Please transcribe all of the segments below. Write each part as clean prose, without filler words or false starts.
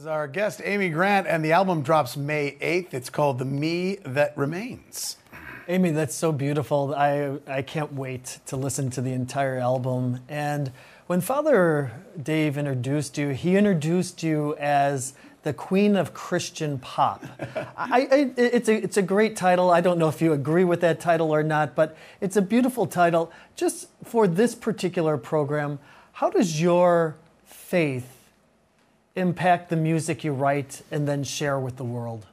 is our guest, Amy Grant, and the album drops May 8th. It's called The Me That Remains. Amy, that's so beautiful. I can't wait to listen to the entire album. And when Father Dave introduced you, he introduced you as the Queen of Christian Pop. It's a great title. I don't know if you agree with that title or not, but it's a beautiful title. Just for this particular program, how does your faith impact the music you write and then share with the world?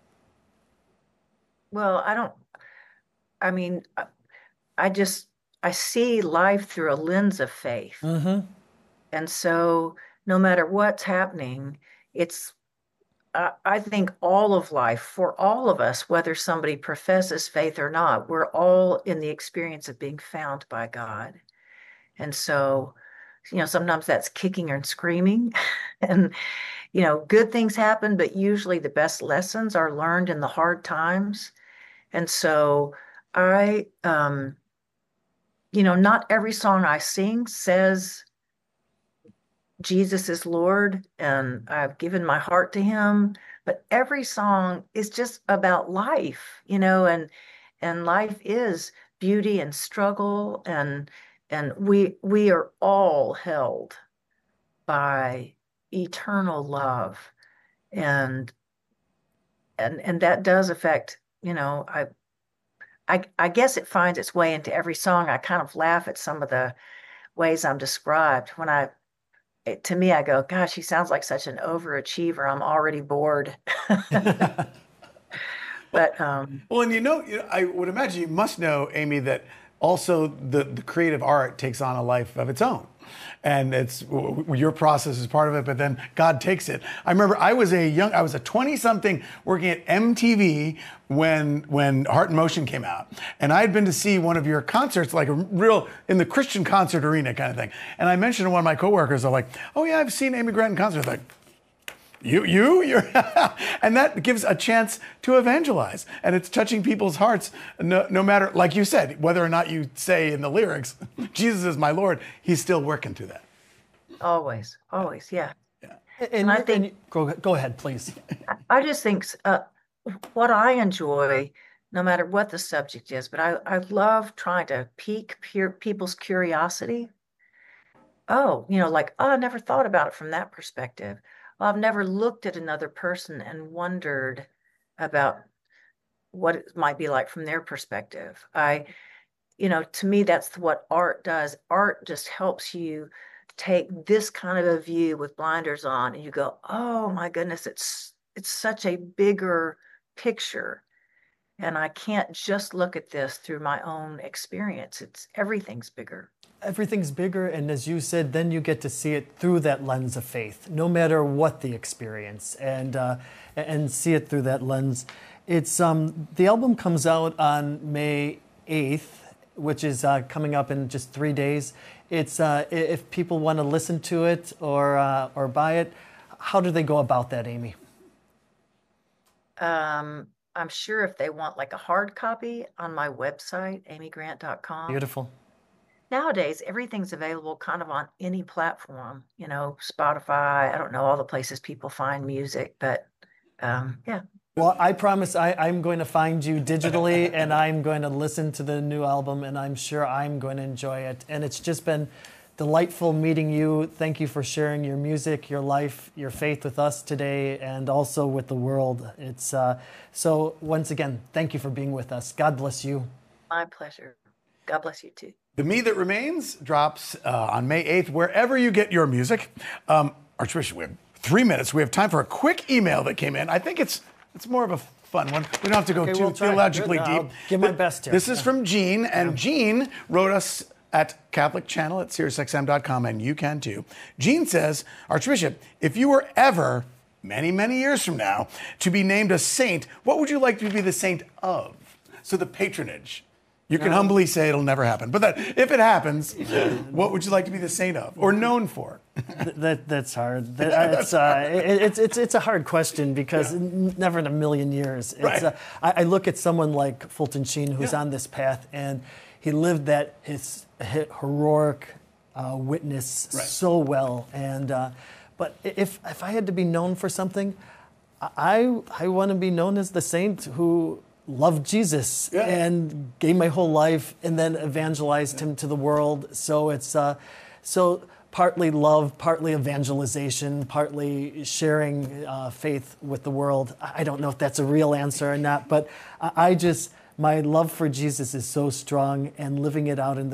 Well, I see life through a lens of faith. Mm-hmm. And so no matter what's happening, I think all of life for all of us, whether somebody professes faith or not, we're all in the experience of being found by God. And so, sometimes that's kicking and screaming and, good things happen, but usually the best lessons are learned in the hard times. And so not every song I sing says Jesus is Lord and I've given my heart to him, but every song is just about life, and life is beauty and struggle, and we are all held by eternal love, and that does affect, I guess it finds its way into every song. I kind of laugh at some of the ways I'm described to me, I go, gosh, he sounds like such an overachiever. I'm already bored. But well, and I would imagine you must know, Amy, that also the creative art takes on a life of its own. And your process is part of it, but then God takes it. I remember I was a 20-something working at MTV when Heart in Motion came out. And I had been to see one of your concerts, like a real, in the Christian concert arena kind of thing. And I mentioned to one of my coworkers, they're like, oh yeah, I've seen Amy Grant in concert. Like, you're and that gives a chance to evangelize, and it's touching people's hearts no matter, like you said, whether or not you say in the lyrics Jesus is my Lord, he's still working through that. Always, yeah. And I think go ahead, please. I just think what I enjoy, no matter what the subject is, but I love trying to pique people's curiosity. I never thought about it from that perspective. Well, I've never looked at another person and wondered about what it might be like from their perspective. To me, that's what art does. Art just helps you take this kind of a view with blinders on, and you go, oh my goodness, it's such a bigger picture. And I can't just look at this through my own experience. Everything's bigger. Everything's bigger, and as you said, then you get to see it through that lens of faith, no matter what the experience, and see it through that lens. It's the album comes out on May 8th, which is coming up in just 3 days. It's if people want to listen to it or buy it, how do they go about that, Amy? I'm sure if they want like a hard copy on my website, amygrant.com. Beautiful. Nowadays, everything's available kind of on any platform, Spotify. I don't know all the places people find music, but yeah. Well, I promise I'm going to find you digitally, and I'm going to listen to the new album, and I'm sure I'm going to enjoy it. And it's just been delightful meeting you. Thank you for sharing your music, your life, your faith with us today, and also with the world. It's so once again, thank you for being with us. God bless you. My pleasure. God bless you too. The Me That Remains drops on May 8th, wherever you get your music. Archbishop, we have 3 minutes. We have time for a quick email that came in. I think it's more of a fun one. We don't have to go too theologically deep. I'll give my best here. This is from Jean, and Jean wrote us at CatholicChannel@SiriusXM.com, and you can too. Jean says, Archbishop, if you were ever, many, many years from now, to be named a saint, what would you like to be the saint of? So the patronage. You can humbly say it'll never happen. But if it happens, what would you like to be the saint of or known for? That's hard. It's a hard question because never in a million years. I look at someone like Fulton Sheen, who's on this path, and he lived his heroic witness so well. But if I had to be known for something, I want to be known as the saint who loved Jesus and gave my whole life and then evangelized him to the world. So it's so partly love, partly evangelization, partly sharing faith with the world. I don't know if that's a real answer or not, but my love for Jesus is so strong, and living it out in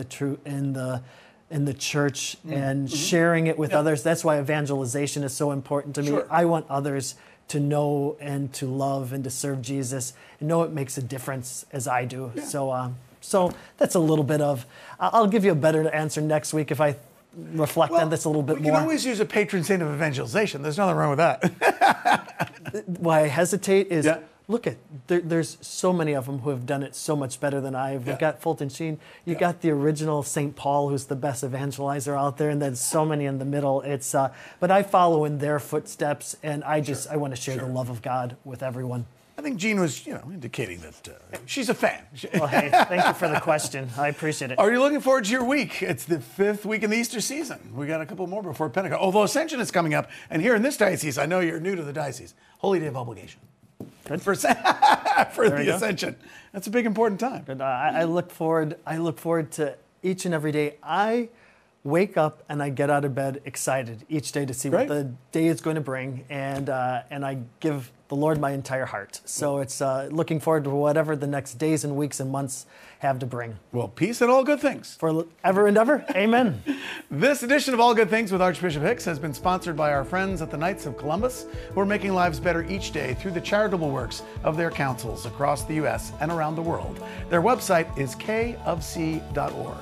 the church and sharing it with others. That's why evangelization is so important to me. Sure. I want others to know and to love and to serve Jesus and know it makes a difference as I do. Yeah. So that's a little bit of, I'll give you a better answer next week if I reflect on this a little bit more. You can always use a patron saint of evangelization. There's nothing wrong with that. Why I hesitate is, look at, there's so many of them who have done it so much better than I have. We've got Fulton Sheen. You got the original St. Paul, who's the best evangelizer out there, and then so many in the middle. It's, but I follow in their footsteps, and I want to share the love of God with everyone. I think Jean was, indicating that she's a fan. Well, hey, thank you for the question. I appreciate it. Are you looking forward to your week? It's the 5th week in the Easter season. We got a couple more before Pentecost. Although Ascension is coming up, and here in this diocese, I know you're new to the diocese, Holy Day of Obligation. Good for the Ascension. That's a big important time. Good. I look forward to each and every day. I wake up and I get out of bed excited each day to see what the day is going to bring, and I give the Lord my entire heart. So it's looking forward to whatever the next days and weeks and months have to bring. Well, peace and all good things. For ever and ever, amen. This edition of All Good Things with Archbishop Hicks has been sponsored by our friends at the Knights of Columbus, who are making lives better each day through the charitable works of their councils across the U.S. and around the world. Their website is kofc.org.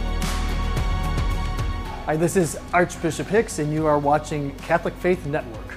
Hi, this is Archbishop Hicks, and you are watching Catholic Faith Network.